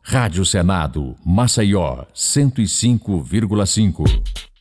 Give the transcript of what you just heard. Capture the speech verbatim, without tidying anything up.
Rádio Senado, Maceió, cento e cinco vírgula cinco.